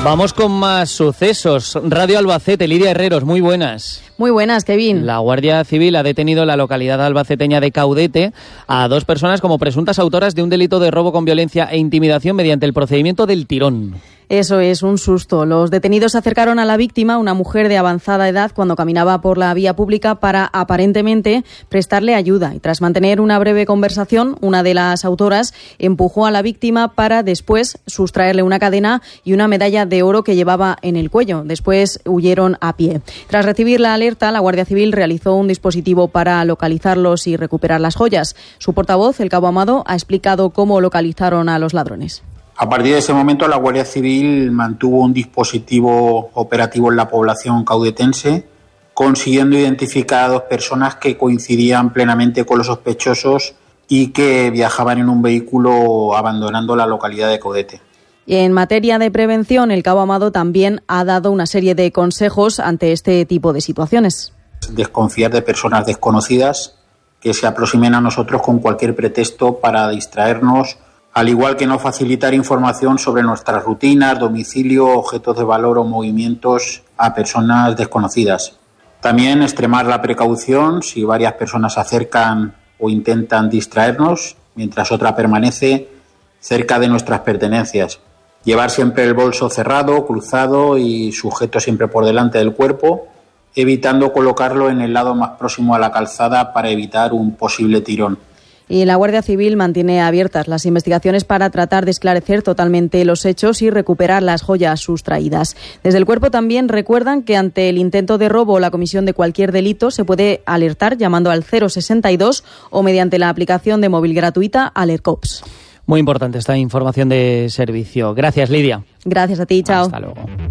Vamos con más sucesos. Radio Albacete, Lidia Herreros, muy buenas. Muy buenas, Kevin. La Guardia Civil ha detenido en la localidad albaceteña de Caudete a 2 personas como presuntas autoras de un delito de robo con violencia e intimidación mediante el procedimiento del tirón. Eso es un susto. Los detenidos se acercaron a la víctima, una mujer de avanzada edad, cuando caminaba por la vía pública para, aparentemente, prestarle ayuda. Y tras mantener una breve conversación, una de las autoras empujó a la víctima para después sustraerle una cadena y una medalla de oro que llevaba en el cuello. Después huyeron a pie. Tras recibir la alerta, la Guardia Civil realizó un dispositivo para localizarlos y recuperar las joyas. Su portavoz, el cabo Amado, ha explicado cómo localizaron a los ladrones. A partir de ese momento, la Guardia Civil mantuvo un dispositivo operativo en la población caudetense, consiguiendo identificar a 2 personas que coincidían plenamente con los sospechosos y que viajaban en un vehículo abandonando la localidad de Caudete. Y en materia de prevención, el cabo Amado también ha dado una serie de consejos ante este tipo de situaciones. Desconfiar de personas desconocidas que se aproximen a nosotros con cualquier pretexto para distraernos, al igual que no facilitar información sobre nuestras rutinas, domicilio, objetos de valor o movimientos a personas desconocidas. También extremar la precaución si varias personas se acercan o intentan distraernos, mientras otra permanece cerca de nuestras pertenencias. Llevar siempre el bolso cerrado, cruzado y sujeto siempre por delante del cuerpo, evitando colocarlo en el lado más próximo a la calzada para evitar un posible tirón. Y la Guardia Civil mantiene abiertas las investigaciones para tratar de esclarecer totalmente los hechos y recuperar las joyas sustraídas. Desde el Cuerpo también recuerdan que ante el intento de robo o la comisión de cualquier delito se puede alertar llamando al 062 o mediante la aplicación de móvil gratuita AlertCops. Muy importante esta información de servicio. Gracias, Lidia. Gracias a ti, chao. Hasta luego.